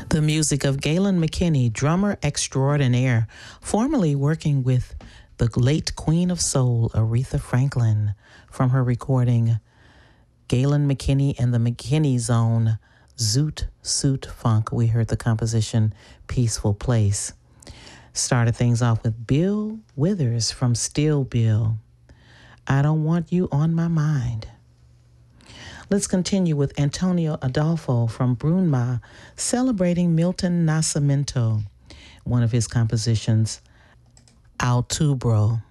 The music of Galen McKinney, drummer extraordinaire, formerly working with the late Queen of Soul, Aretha Franklin, from her recording Galen McKinney and the McKinney Zone, Zoot Suit Funk. We heard the composition Peaceful Place. Started things off with Bill Withers from Still Bill, I Don't Want You on My Mind. Let's continue with Antonio Adolfo from Brunma, celebrating Milton Nascimento, one of his compositions, Altubro.